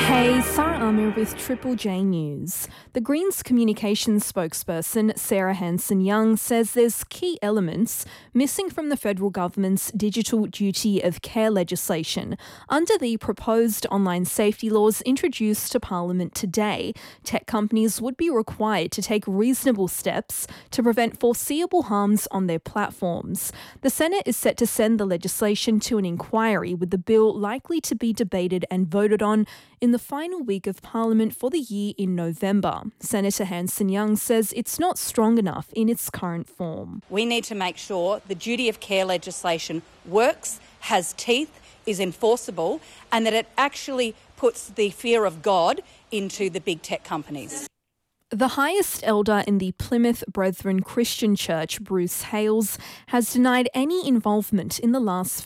Hey, Sarah Amir with Triple J News. The Greens communications spokesperson Sarah Hanson-Young says there's key elements missing from the federal government's digital duty of care legislation. Under the proposed online safety laws introduced to Parliament today, tech companies would be required to take reasonable steps to prevent foreseeable harms on their platforms. The Senate is set to send the legislation to an inquiry, with the bill likely to be debated and voted on in the final week of Parliament for the year in November. Senator Hanson-Young says it's not strong enough in its current form. We need to make sure the duty of care legislation works, has teeth, is enforceable, and that it actually puts the fear of God into the big tech companies. The highest elder in the Plymouth Brethren Christian Church, Bruce Hales, has denied any involvement in the last